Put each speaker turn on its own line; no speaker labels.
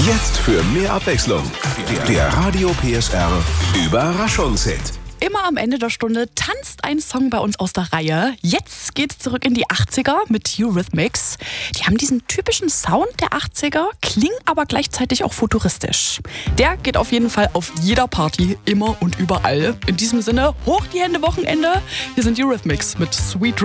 Jetzt für mehr Abwechslung. Der Radio PSR Überraschungshit.
Immer am Ende der Stunde tanzt ein Song bei uns aus der Reihe. Jetzt geht's zurück in die 80er mit Eurythmics. Die haben diesen typischen Sound der 80er, klingen aber gleichzeitig auch futuristisch. Der geht auf jeden Fall auf jeder Party, immer und überall. In diesem Sinne, hoch die Hände Wochenende. Hier sind Eurythmics mit Sweet